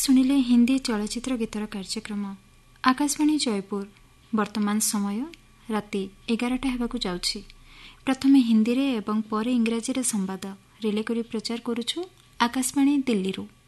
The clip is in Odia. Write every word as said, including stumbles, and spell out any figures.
ଶୁଣିଲେ ହିନ୍ଦୀ ଚଳଚ୍ଚିତ୍ର ଗୀତର କାର୍ଯ୍ୟକ୍ରମ ଆକାଶବାଣୀ ଜୟପୁର। ବର୍ତ୍ତମାନ ସମୟ ରାତି ଏଗାରଟା ହେବାକୁ ଯାଉଛି। ପ୍ରଥମେ ହିନ୍ଦୀରେ ଏବଂ ପରେ ଇଂରାଜୀରେ ସମ୍ବାଦ ରିଲେ କରି ପ୍ରଚାର କରୁଛୁ ଆକାଶବାଣୀ ଦିଲ୍ଲୀରୁ।